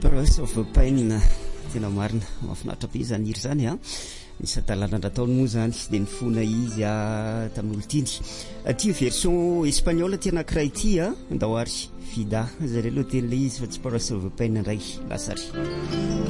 Prince of Pain tena marina mahafinaritra be zany iry zany a isan-talana nataony moa zany de nifona izy tamin'olo tiny ty version espagnol ty anankiray ty ndahoary vida zareo aloha teny le izy fa tsy Prince of Pain ndray lasary